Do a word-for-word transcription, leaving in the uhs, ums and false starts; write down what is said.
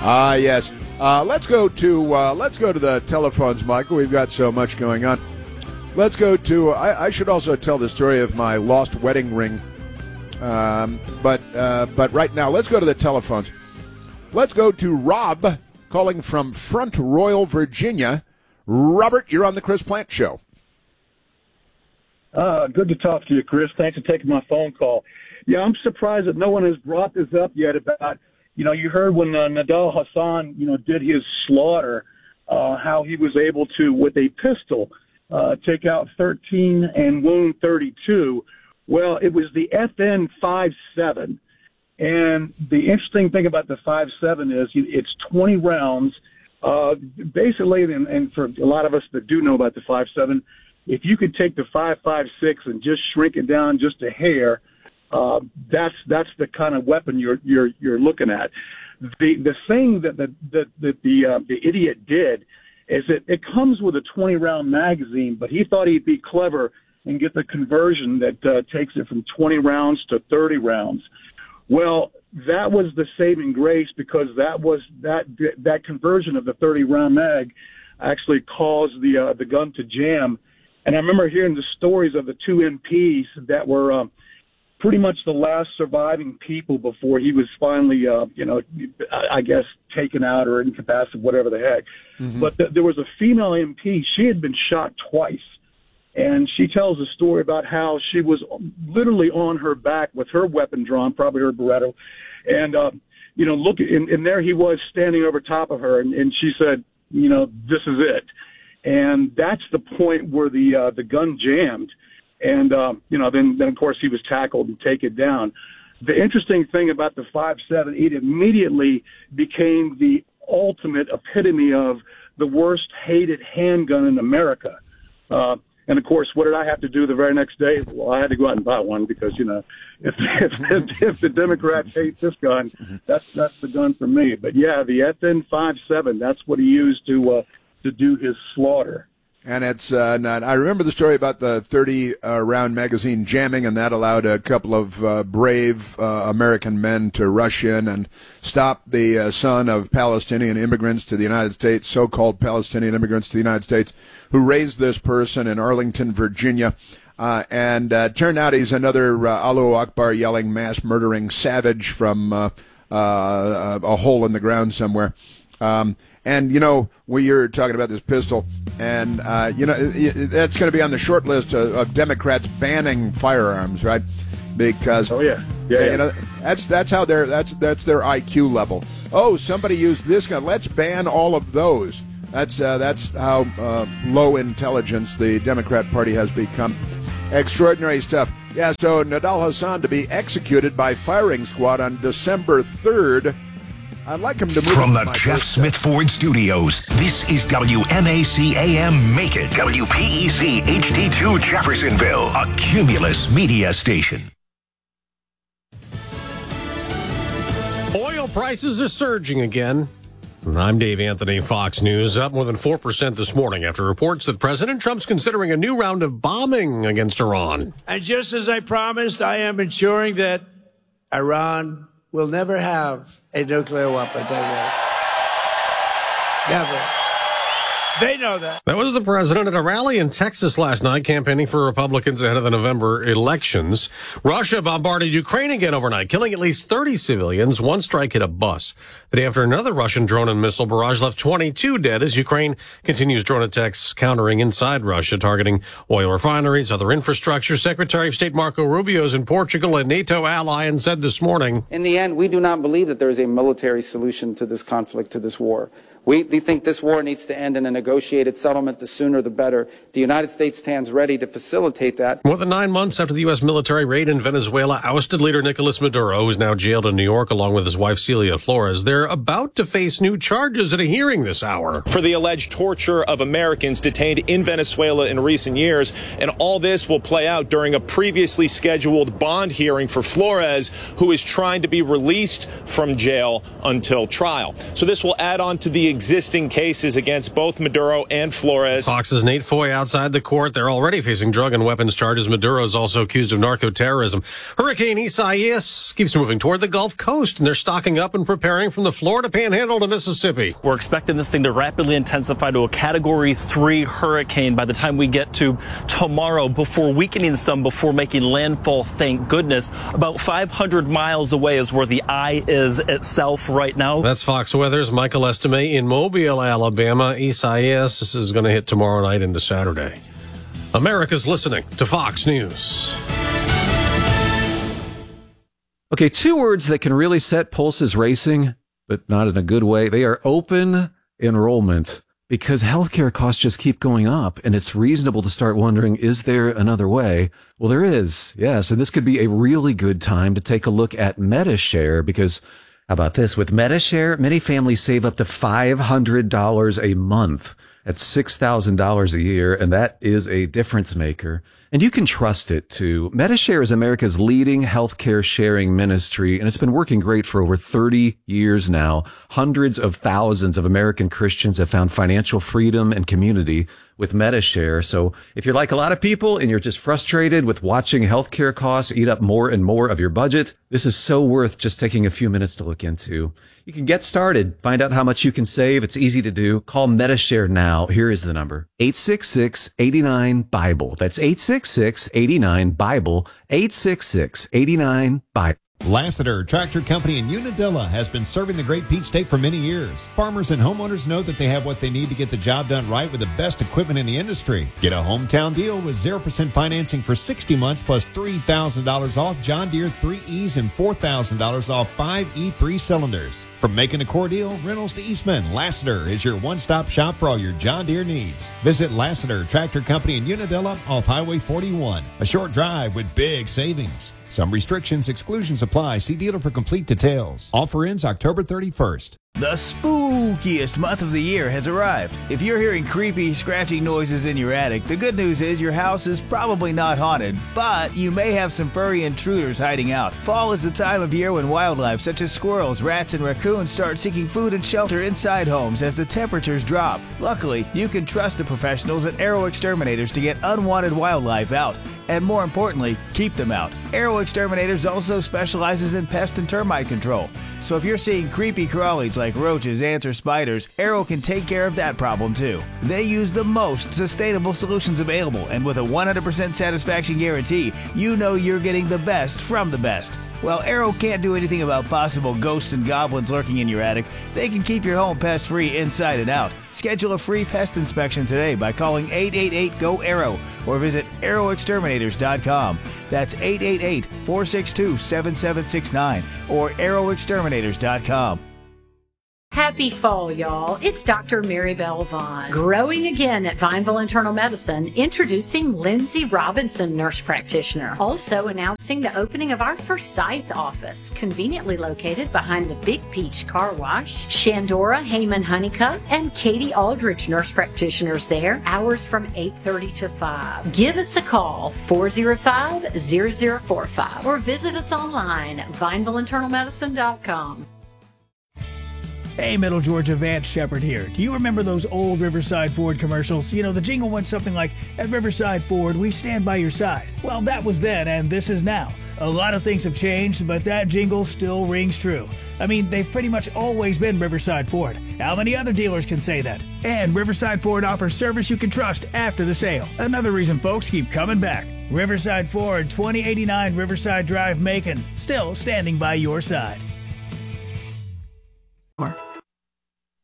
Ah, uh, yes. Uh, let's go to uh, let's go to the telephones, Michael. We've got so much going on. Let's go to. I, I should also tell the story of my lost wedding ring. Um, but uh, but right now, let's go to the telephones. Let's go to Rob calling from Front Royal, Virginia. Robert, you're on the Chris Plante Show. Uh, good to talk to you, Chris. Thanks for taking my phone call. Yeah, I'm surprised that no one has brought this up yet about, you know, you heard when uh, Nidal Hasan, you know, did his slaughter, uh, how he was able to, with a pistol, uh, take out thirteen and wound thirty-two. Well, it was the F N five seven. And the interesting thing about the five seven is it's twenty rounds. Uh, basically, and, and for a lot of us that do know about the five seven, if you could take the five five six and just shrink it down just a hair, uh, that's that's the kind of weapon you're you're you're looking at. The the thing that the that the the, uh, the idiot did is that it comes with a twenty round magazine, but he thought he'd be clever and get the conversion that uh, takes it from twenty rounds to thirty rounds. Well, that was the saving grace, because that was that that conversion of the thirty round mag actually caused the uh, the gun to jam. And I remember hearing the stories of the two M Ps that were um, pretty much the last surviving people before he was finally, uh, you know, I guess taken out or incapacitated, whatever the heck. Mm-hmm. But th- there was a female M P. She had been shot twice. And she tells a story about how she was literally on her back with her weapon drawn, probably her Beretta. And, uh, you know, look, and, and there he was standing over top of her. And, and she said, you know, this is it. And that's the point where the uh, the gun jammed. And, uh, you know, then, then, of course, he was tackled and taken down. The interesting thing about the five seven, it immediately became the ultimate epitome of the worst hated handgun in America. Uh And, of course, what did I have to do the very next day? Well, I had to go out and buy one because, you know, if if, if the Democrats hate this gun, that's that's the gun for me. But, yeah, the F N five seven, that's what he used to uh, to do his slaughter. And it's uh, not, I remember the story about the thirty-round uh, magazine jamming, and that allowed a couple of uh, brave uh, American men to rush in and stop the uh, son of Palestinian immigrants to the United States, so-called Palestinian immigrants to the United States, who raised this person in Arlington, Virginia. Uh, and uh, turned out he's another uh, Allahu Akbar yelling, mass-murdering savage from uh, uh, a hole in the ground somewhere. Um And, you know, we are talking about this pistol, and, uh, you know, that's going to be on the short list of, of Democrats banning firearms, right? Because, oh, yeah. Yeah, yeah. You know, that's that's how they're, that's, that's their I Q level. Oh, somebody used this gun. Let's ban all of those. That's, uh, that's how uh, low intelligence the Democrat Party has become. Extraordinary stuff. Yeah, so Nidal Hasan to be executed by firing squad on December third. I'd like him to move from the Jeff Smith Ford Studios. This is W M A C A M Macon, W P E C H D two Jeffersonville, a Cumulus media station. Oil prices are surging again. I'm Dave Anthony, Fox News, up more than four percent this morning after reports that President Trump's considering a new round of bombing against Iran. And just as I promised, I am ensuring that Iran will never have a nuclear weapon. They will. Never. They know that. That was the president at a rally in Texas last night, campaigning for Republicans ahead of the November elections. Russia bombarded Ukraine again overnight, killing at least thirty civilians. One strike hit a bus. The day after, another Russian drone and missile barrage left twenty-two dead as Ukraine continues drone attacks countering inside Russia, targeting oil refineries, other infrastructure. Secretary of State Marco Rubio is in Portugal, a NATO ally, and said this morning, in the end, we do not believe that there is a military solution to this conflict, to this war. We, we think this war needs to end in a negotiated settlement. The sooner the better. The United States stands ready to facilitate that. More than nine months after the U S military raid in Venezuela ousted leader Nicolas Maduro, who's now jailed in New York along with his wife Celia Flores, they're about to face new charges at a hearing this hour for the alleged torture of Americans detained in Venezuela in recent years. And all this will play out during a previously scheduled bond hearing for Flores, who is trying to be released from jail until trial. So this will add on to the existing cases against both Maduro Maduro and Flores. Fox's Nate Foy outside the court. They're already facing drug and weapons charges. Maduro is also accused of narco-terrorism. Hurricane Isaias keeps moving toward the Gulf Coast, and they're stocking up and preparing from the Florida Panhandle to Mississippi. We're expecting this thing to rapidly intensify to a Category three hurricane by the time we get to tomorrow, before weakening some, before making landfall, thank goodness. About five hundred miles away is where the eye is itself right now. That's Fox Weather's Michael Estime in Mobile, Alabama. Isaias is going to hit tomorrow night into Saturday. America's listening to Fox News. Okay, two words that can really set pulses racing, but not in a good way. They are open enrollment, because healthcare costs just keep going up, and it's reasonable to start wondering, is there another way? Well, there is, yes, and this could be a really good time to take a look at Medi-Share, because how about this? With Medi-Share, many families save up to five hundred dollars a month. That's six thousand dollars a year, and that is a difference maker. And you can trust it, too. Medi-Share is America's leading healthcare sharing ministry, and it's been working great for over thirty years now. Hundreds of thousands of American Christians have found financial freedom and community with Medi-Share. So if you're like a lot of people and you're just frustrated with watching healthcare costs eat up more and more of your budget, this is so worth just taking a few minutes to look into. You can get started. Find out how much you can save. It's easy to do. Call Medi-Share now. Here is the number. eight six six, eight nine, Bible. That's eight six six, eight nine, Bible. eight six six, eight nine, Bible. Lassiter Tractor Company in Unadilla has been serving the Great Peach State for many years. Farmers and homeowners know that they have what they need to get the job done right with the best equipment in the industry. Get a hometown deal with zero percent financing for sixty months plus three thousand dollars off John Deere three E's and four thousand dollars off five E three cylinders. From making a core deal, rentals to Eastman, Lassiter is your one-stop shop for all your John Deere needs. Visit Lassiter Tractor Company in Unadilla off Highway forty-one. A short drive with big savings. Some restrictions, exclusions apply. See dealer for complete details. Offer ends October thirty-first. The spookiest month of the year has arrived. If you're hearing creepy, scratching noises in your attic, the good news is your house is probably not haunted, but you may have some furry intruders hiding out. Fall is the time of year when wildlife such as squirrels, rats, and raccoons start seeking food and shelter inside homes as the temperatures drop. Luckily, you can trust the professionals at Arrow Exterminators to get unwanted wildlife out, and more importantly, keep them out. Arrow Exterminators also specializes in pest and termite control. So if you're seeing creepy crawlies like roaches, ants, or spiders, Arrow can take care of that problem too. They use the most sustainable solutions available, and with a one hundred percent satisfaction guarantee, you know you're getting the best from the best. While Arrow can't do anything about possible ghosts and goblins lurking in your attic, they can keep your home pest-free inside and out. Schedule a free pest inspection today by calling eight eight eight, G O, ARROW or visit arrow exterminators dot com. That's eight eight eight, four six two, seven seven six nine or arrow exterminators dot com. Happy fall, y'all. It's Doctor Maribel Vaughn. Growing again at Vineville Internal Medicine, introducing Lindsay Robinson, nurse practitioner. Also announcing the opening of our Forsyth office, conveniently located behind the Big Peach Car Wash. Shandora Heyman Honeycutt and Katie Aldridge, nurse practitioners there. Hours from eight thirty to five. Give us a call, four oh five, zero zero four five, or visit us online, vineville internal medicine dot com. Hey, Middle Georgia, Vance Shepard here. Do you remember those old Riverside Ford commercials? You know, the jingle went something like, at Riverside Ford, we stand by your side. Well, that was then, and this is now. A lot of things have changed, but that jingle still rings true. I mean, they've pretty much always been Riverside Ford. How many other dealers can say that? And Riverside Ford offers service you can trust after the sale. Another reason folks keep coming back. Riverside Ford, twenty eighty-nine Riverside Drive, Macon. Still standing by your side.